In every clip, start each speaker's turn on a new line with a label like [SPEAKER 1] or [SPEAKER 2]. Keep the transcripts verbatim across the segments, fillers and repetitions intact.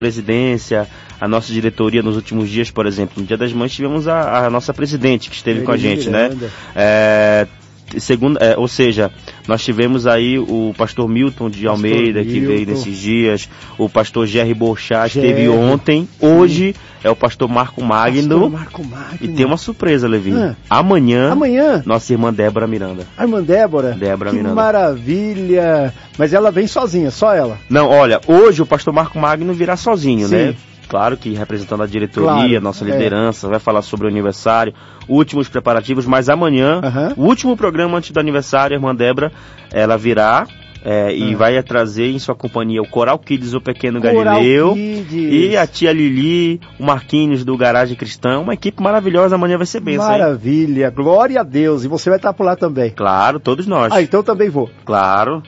[SPEAKER 1] presidência, a nossa diretoria nos últimos dias, por exemplo, no Dia das Mães tivemos a, a nossa presidente que esteve com a gente, né? É, segundo, é, ou seja, nós tivemos aí o pastor Milton de Almeida, Milton, que veio nesses dias, o pastor Jerry Borchá esteve ontem, hoje é o pastor Marco Magno, pastor Marco Magno. E tem uma surpresa, Levi. Ah, amanhã, amanhã, nossa irmã Débora Miranda.
[SPEAKER 2] A irmã Débora?
[SPEAKER 1] Débora
[SPEAKER 2] que
[SPEAKER 1] Miranda.
[SPEAKER 2] Maravilha! Mas ela vem sozinha, só ela?
[SPEAKER 1] Não, olha, hoje o pastor Marco Magno virá sozinho, Sim. né? Claro que representando a diretoria, claro, nossa liderança, é. vai falar sobre o aniversário, últimos preparativos, mas amanhã, uhum. o último programa antes do aniversário, a irmã Débora, ela virá é, e uhum. vai trazer em sua companhia o Coral Kids, o Pequeno Coral Galileu, Kids. E a tia Lili, o Marquinhos do Garagem Cristão, uma equipe maravilhosa, amanhã vai ser bênção.
[SPEAKER 2] Maravilha, hein? Glória a Deus, e você vai estar por lá também.
[SPEAKER 1] Claro, todos nós.
[SPEAKER 2] Ah, então também vou.
[SPEAKER 1] Claro.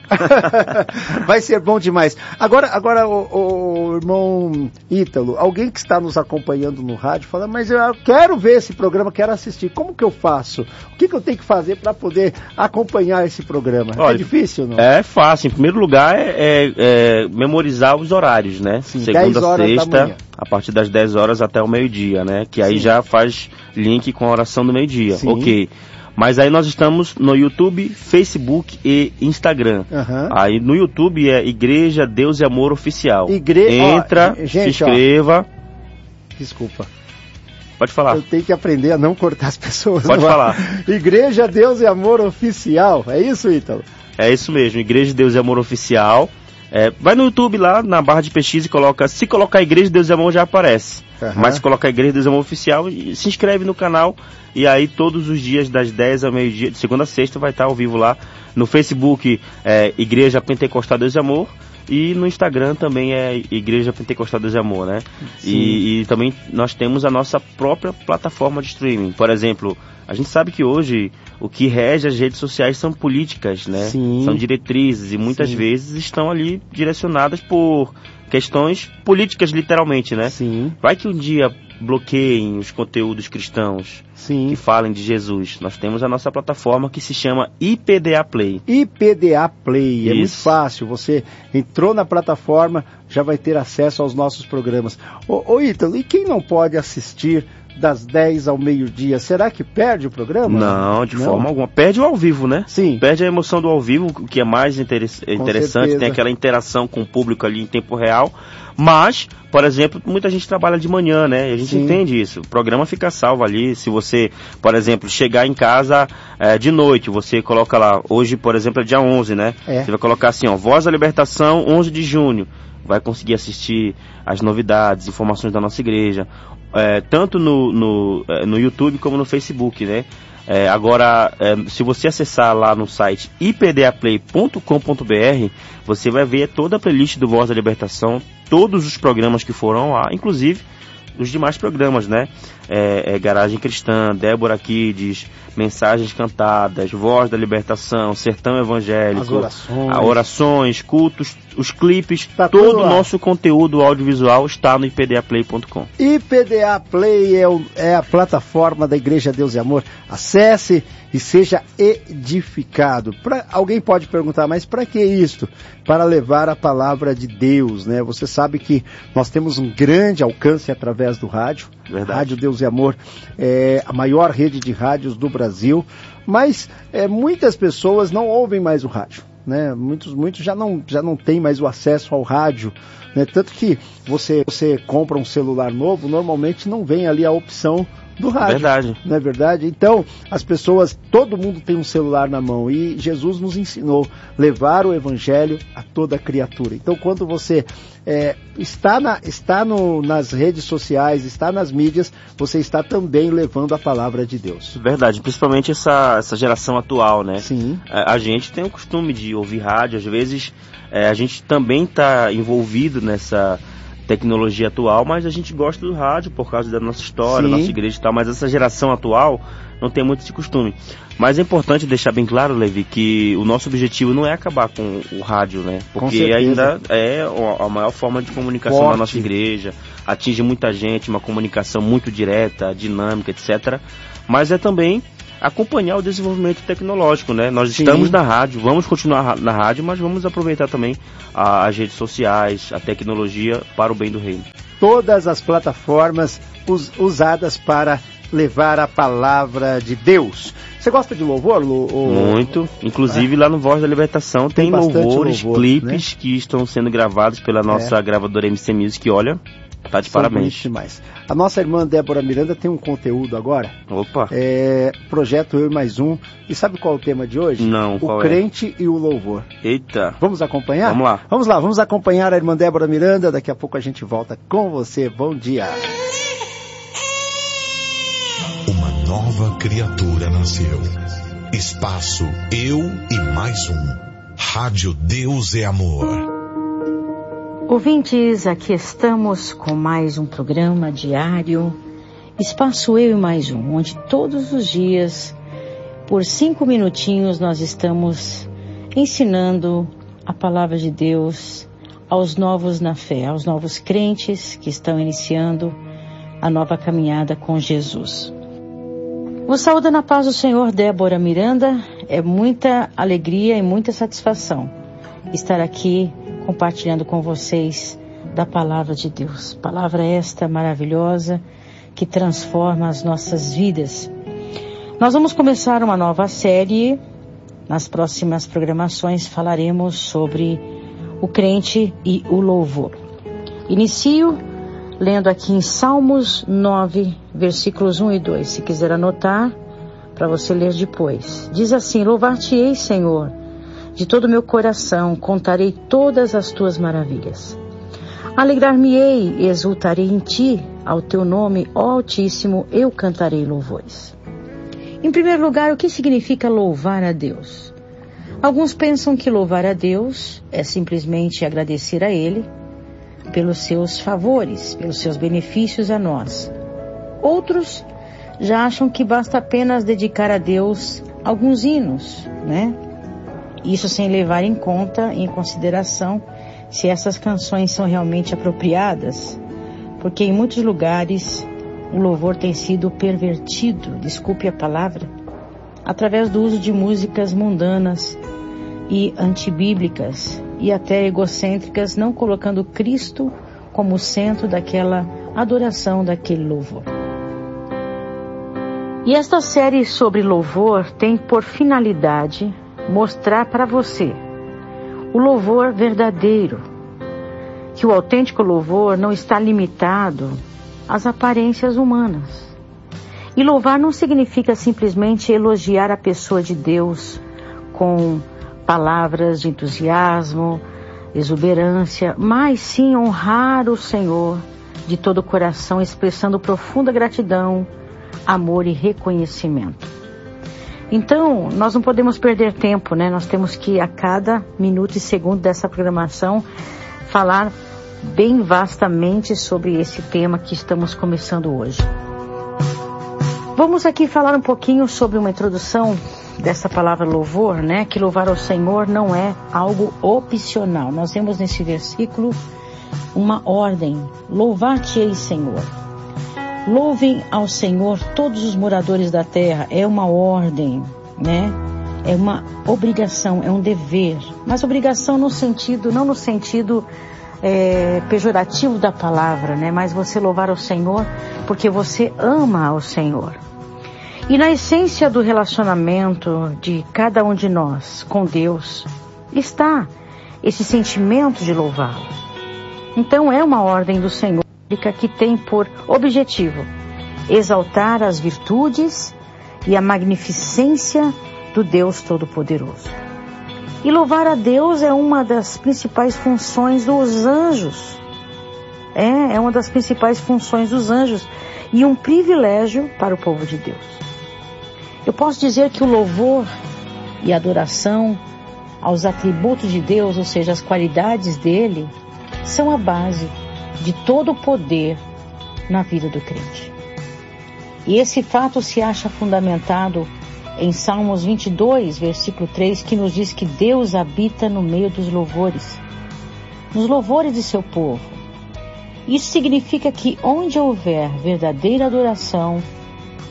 [SPEAKER 2] Vai ser bom demais. Agora, agora o, o irmão Ítalo, alguém que está nos acompanhando no rádio, fala, mas eu quero ver esse programa, quero assistir, como que eu faço? O que, que eu tenho que fazer para poder acompanhar esse programa? Olha, é difícil, não?
[SPEAKER 1] É fácil. Em primeiro lugar, é, é, é memorizar os horários, né?
[SPEAKER 2] Sim, segunda a sexta,
[SPEAKER 1] a partir das dez horas até o meio-dia, né? Que aí Sim. já faz link com a oração do meio-dia. Sim. Ok. Mas aí nós estamos no YouTube, Facebook e Instagram. Uhum. Aí no YouTube é Igreja Deus e Amor Oficial. Igre... Entra, ó, gente, se inscreva.
[SPEAKER 2] Ó. Desculpa.
[SPEAKER 1] Pode falar.
[SPEAKER 2] Eu tenho que aprender a não cortar as pessoas.
[SPEAKER 1] Pode falar.
[SPEAKER 2] Igreja Deus e Amor Oficial. É isso, Ítalo?
[SPEAKER 1] É isso mesmo, Igreja de Deus e Amor Oficial. É, vai no YouTube lá, na barra de pesquisa e coloca, se colocar Igreja de Deus e Amor já aparece. Uhum. Mas se colocar Igreja de Deus e Amor Oficial, se inscreve no canal e aí todos os dias das dez ao meio-dia, de segunda a sexta, vai estar ao vivo lá. No Facebook, é, Igreja Pentecostal Deus e Amor. E no Instagram também é Igreja Pentecostal Deus e Amor, né? E, e também nós temos a nossa própria plataforma de streaming. Por exemplo, a gente sabe que hoje o que rege as redes sociais são políticas, né? Sim. São diretrizes e muitas Sim. vezes estão ali direcionadas por questões políticas, literalmente, né? Sim. Vai que um dia bloqueiem os conteúdos cristãos Sim. que falem de Jesus. Nós temos a nossa plataforma que se chama I P D A Play.
[SPEAKER 2] I P D A Play, Isso. é muito fácil. Você entrou na plataforma, já vai ter acesso aos nossos programas. Ô, ô Ítalo, e quem não pode assistir das dez ao meio-dia, será que perde o programa?
[SPEAKER 1] Não, de não. forma alguma. Perde o ao vivo, né?
[SPEAKER 2] Sim.
[SPEAKER 1] Perde a emoção do ao vivo, o que é mais interess- interessante, tem aquela interação com o público ali em tempo real. Mas, por exemplo, muita gente trabalha de manhã, né? E a gente Sim. entende isso. O programa fica salvo ali. Se você, por exemplo, chegar em casa é, de noite, você coloca lá, hoje, por exemplo, é dia onze, né? É. Você vai colocar assim, ó, Voz da Libertação, onze de junho. Vai conseguir assistir as novidades, informações da nossa igreja. É, tanto no, no, no YouTube como no Facebook, né? É, agora, é, se você acessar lá no site i p d a play ponto com ponto b r, você vai ver toda a playlist do Voz da Libertação, todos os programas que foram lá, inclusive os demais programas, né? É, é, Garagem Cristã, Débora Kids, Mensagens Cantadas, Voz da Libertação, Sertão Evangélico,
[SPEAKER 2] As orações,
[SPEAKER 1] orações cultos, os clipes, tá todo o nosso conteúdo audiovisual está no i p d a play ponto com.
[SPEAKER 2] I P D A Play é, o, é a plataforma da Igreja Deus e Amor. Acesse e seja edificado. Pra, alguém pode perguntar, mas para que isto? Para levar a palavra de Deus, né? Você sabe que nós temos um grande alcance através do rádio. Verdade. Rádio Deus e Amor é a maior rede de rádios do Brasil, mas é, muitas pessoas não ouvem mais o rádio. Né? Muitos, muitos já não, já não têm mais o acesso ao rádio, né? Tanto que você, você compra um celular novo, normalmente não vem ali a opção do rádio.
[SPEAKER 1] Verdade.
[SPEAKER 2] Não é verdade? Então, as pessoas, todo mundo tem um celular na mão e Jesus nos ensinou a levar o evangelho a toda criatura. Então, quando você é, está, na, está no, nas redes sociais, está nas mídias, você está também levando a palavra de Deus.
[SPEAKER 1] Verdade, principalmente essa, essa geração atual, né?
[SPEAKER 2] Sim.
[SPEAKER 1] A, a gente tem o costume de ouvir rádio, às vezes é, a gente também está envolvido nessa tecnologia atual, mas a gente gosta do rádio por causa da nossa história, Sim. nossa igreja e tal, mas essa geração atual não tem muito esse costume. Mas é importante deixar bem claro, Levi, que o nosso objetivo não é acabar com o rádio, né? Porque ainda é a maior forma de comunicação Forte. da nossa igreja, atinge muita gente, uma comunicação muito direta, dinâmica, etcétera. Mas é também acompanhar o desenvolvimento tecnológico, né? Nós
[SPEAKER 2] Sim.
[SPEAKER 1] estamos na rádio, vamos continuar na rádio, mas vamos aproveitar também a, as redes sociais, a tecnologia para o bem do reino.
[SPEAKER 2] Todas as plataformas us, usadas para levar a palavra de Deus. Você gosta de louvor, Lu? Ou...
[SPEAKER 1] Muito. Inclusive, é. lá no Voz da Libertação tem, tem louvores, louvor, clipes, né? Que estão sendo gravados pela nossa é. gravadora M C Music. Olha, tá de São parabéns.
[SPEAKER 2] Demais. A nossa irmã Débora Miranda tem um conteúdo agora.
[SPEAKER 1] Opa!
[SPEAKER 2] É, projeto Eu e Mais Um. E sabe qual é o tema de hoje?
[SPEAKER 1] Não, qual
[SPEAKER 2] O crente é? E o louvor.
[SPEAKER 1] Eita!
[SPEAKER 2] Vamos acompanhar?
[SPEAKER 1] Vamos lá.
[SPEAKER 2] Vamos lá, vamos acompanhar a irmã Débora Miranda. Daqui a pouco a gente volta com você. Bom dia!
[SPEAKER 3] Uma nova criatura nasceu. Espaço Eu e Mais Um. Rádio Deus é Amor.
[SPEAKER 4] Ouvintes, aqui estamos com mais um programa diário, Espaço Eu e Mais Um, onde todos os dias, por cinco minutinhos, nós estamos ensinando a palavra de Deus aos novos na fé, aos novos crentes que estão iniciando a nova caminhada com Jesus. Vos saúdo na paz do Senhor, Débora Miranda. É muita alegria e muita satisfação estar aqui compartilhando com vocês da palavra de Deus. Palavra esta maravilhosa que transforma as nossas vidas. Nós vamos começar uma nova série. Nas próximas programações falaremos sobre o crente e o louvor. Inicio lendo aqui em Salmos nove, versículos um e dois. Se quiser anotar, para você ler depois. Diz assim: Louvar-te-ei, Senhor, de todo o meu coração, contarei todas as tuas maravilhas. Alegrar-me-ei e exultarei em ti, ao teu nome, ó Altíssimo, eu cantarei louvores. Em primeiro lugar, o que significa louvar a Deus? Alguns pensam que louvar a Deus é simplesmente agradecer a Ele pelos seus favores, pelos seus benefícios a nós. Outros já acham que basta apenas dedicar a Deus alguns hinos, né? Isso sem levar em conta, em consideração, se essas canções são realmente apropriadas, porque em muitos lugares o louvor tem sido pervertido, desculpe a palavra, através do uso de músicas mundanas e antibíblicas e até egocêntricas, não colocando Cristo como centro daquela adoração, daquele louvor. E esta série sobre louvor tem por finalidade mostrar para você o louvor verdadeiro, que o autêntico louvor não está limitado às aparências humanas. E louvar não significa simplesmente elogiar a pessoa de Deus com palavras de entusiasmo, exuberância, mas sim honrar o Senhor de todo o coração, expressando profunda gratidão, amor e reconhecimento. Então, nós não podemos perder tempo, né? Nós temos que, a cada minuto e segundo dessa programação, falar bem vastamente sobre esse tema que estamos começando hoje. Vamos aqui falar um pouquinho sobre uma introdução dessa palavra louvor, né? Que louvar ao Senhor não é algo opcional. Nós vemos nesse versículo uma ordem: louvar-te-ei, Senhor. Louvem ao Senhor todos os moradores da terra. É uma ordem, né? É uma obrigação, é um dever. Mas obrigação no sentido, não no sentido é, pejorativo da palavra, né? Mas você louvar ao Senhor porque você ama ao Senhor. E na essência do relacionamento de cada um de nós com Deus está esse sentimento de louvá-lo. Então é uma ordem do Senhor que tem por objetivo exaltar as virtudes e a magnificência do Deus Todo-Poderoso. E louvar a Deus é uma das principais funções dos anjos. É, é uma das principais funções dos anjos e um privilégio para o povo de Deus. Eu posso dizer que o louvor e a adoração aos atributos de Deus, ou seja, as qualidades dele, são a base de todo o poder na vida do crente. E esse fato se acha fundamentado em Salmos vinte e dois, versículo três, que nos diz que Deus habita no meio dos louvores, nos louvores de seu povo. Isso significa que onde houver verdadeira adoração,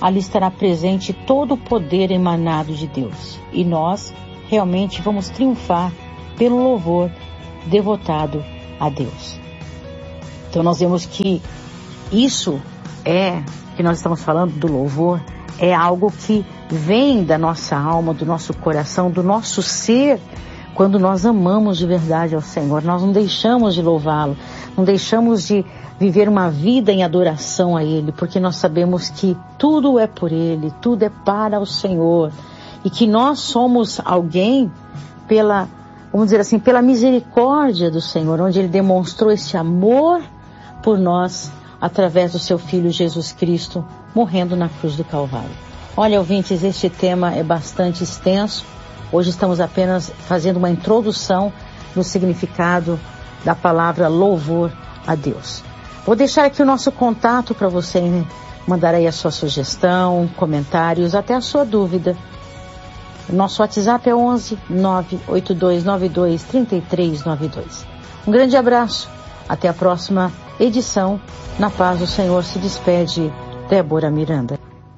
[SPEAKER 4] ali estará presente todo o poder emanado de Deus. E nós realmente vamos triunfar pelo louvor devotado a Deus. Então nós vemos que isso é, que nós estamos falando do louvor, é algo que vem da nossa alma, do nosso coração, do nosso ser, quando nós amamos de verdade ao Senhor. Nós não deixamos de louvá-lo, não deixamos de viver uma vida em adoração a Ele, porque nós sabemos que tudo é por Ele, tudo é para o Senhor, e que nós somos alguém pela, vamos dizer assim, pela misericórdia do Senhor, onde Ele demonstrou esse amor por nós, através do seu Filho Jesus Cristo, morrendo na cruz do Calvário. Olha, ouvintes, este tema é bastante extenso. Hoje estamos apenas fazendo uma introdução no significado da palavra louvor a Deus. Vou deixar aqui o nosso contato para você, né? Mandar aí a sua sugestão, comentários, até a sua dúvida. Nosso WhatsApp é onze nove oito dois nove dois três três nove dois. Um grande abraço. Até a próxima edição. Na paz do Senhor se despede Débora Miranda.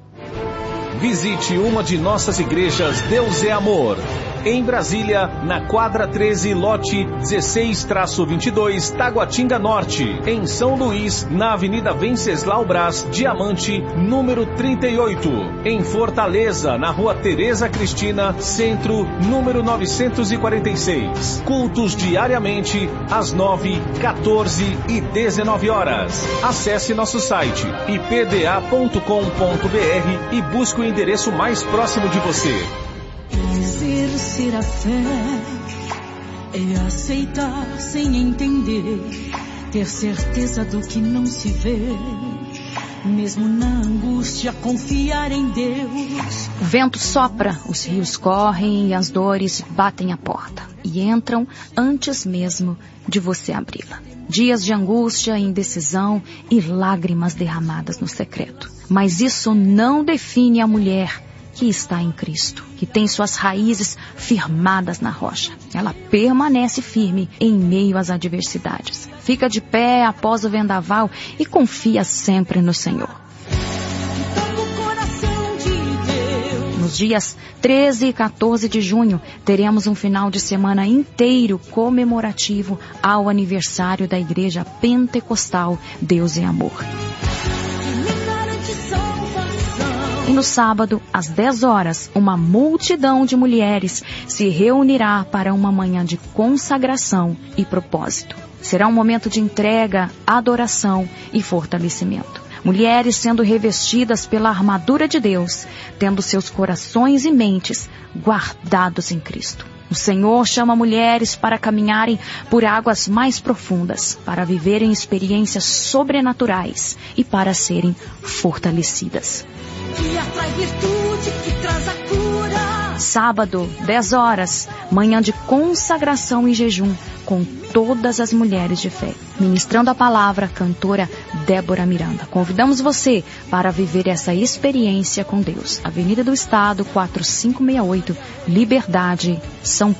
[SPEAKER 5] Visite uma de nossas igrejas Deus é Amor. Em Brasília, na quadra treze, lote dezesseis traço vinte e dois, Taguatinga Norte. Em São Luís, na Avenida Venceslau Braz, Diamante, número trinta e oito. Em Fortaleza, na Rua Tereza Cristina, Centro, número novecentos e quarenta e seis. Cultos diariamente, às nove, quatorze e dezenove horas. Acesse nosso site i p d a ponto com ponto b r e busque o endereço mais próximo de você.
[SPEAKER 6] Exercer a fé é aceitar sem entender, ter certeza do que não se vê, mesmo na angústia confiar em Deus.
[SPEAKER 7] O vento sopra, os rios correm e as dores batem a porta e entram antes mesmo de você abri-la. Dias de angústia, indecisão e lágrimas derramadas no secreto. Mas isso não define a mulher que está em Cristo, que tem suas raízes firmadas na rocha. Ela permanece firme em meio às adversidades. Fica de pé após o vendaval e confia sempre no Senhor. Nos dias treze e quatorze de junho, teremos um final de semana inteiro comemorativo ao aniversário da Igreja Pentecostal Deus é Amor. E no sábado, às dez horas, uma multidão de mulheres se reunirá para uma manhã de consagração e propósito. Será um momento de entrega, adoração e fortalecimento. Mulheres sendo revestidas pela armadura de Deus, tendo seus corações e mentes guardados em Cristo. O Senhor chama mulheres para caminharem por águas mais profundas, para viverem experiências sobrenaturais e para serem fortalecidas.
[SPEAKER 6] Que atrai virtude, que traz a cura.
[SPEAKER 7] Sábado, dez horas, manhã de consagração e jejum com todas as mulheres de fé. Ministrando a palavra, cantora Débora Miranda. Convidamos você para viver essa experiência com Deus. Avenida do Estado, quatro cinco seis oito, Liberdade, São Paulo.